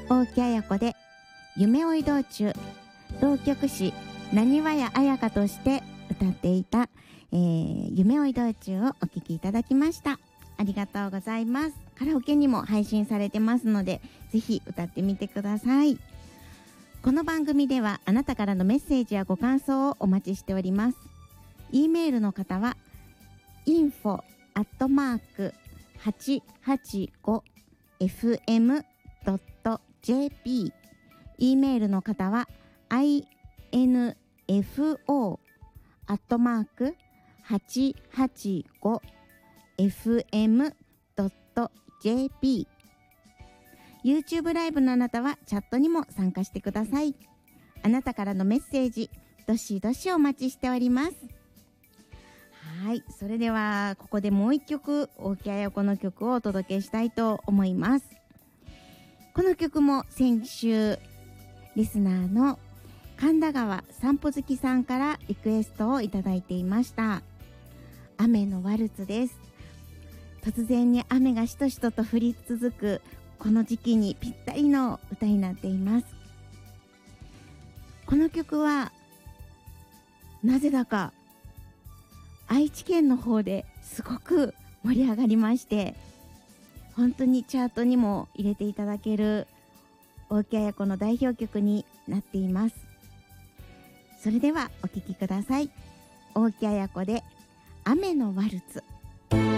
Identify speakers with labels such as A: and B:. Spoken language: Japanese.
A: 大木彩子で夢追い道中、浪曲師浪速屋彩香として歌っていた、夢追い道中をお聴きいただきました。ありがとうございます。カラオケにも配信されてますので、ぜひ歌ってみてください。この番組ではあなたからのメッセージやご感想をお待ちしております。E メールの方は info@885fm.jp、 E メールの方は info@885fm.jp、 YouTube ライブのあなたはチャットにも参加してください。あなたからのメッセージどしどしお待ちしております。はい、それではここでもう一曲、大木彩子の曲をお届けしたいと思います。この曲も先週リスナーの神田川散歩好きさんからリクエストをいただいていました。雨のワルツです。突然に雨がしとしとと降り続くこの時期にぴったりの歌になっています。この曲はなぜだか愛知県の方ですごく盛り上がりまして、本当にチャートにも入れていただける大木彩子の代表曲になっています。それではお聴きください。大木彩子で雨のワルツ。